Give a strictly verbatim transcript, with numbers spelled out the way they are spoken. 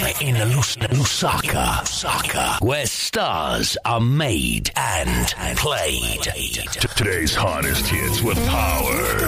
in Lus- Lusaka, Lusaka, where stars are made and played. Today's hottest hits with power.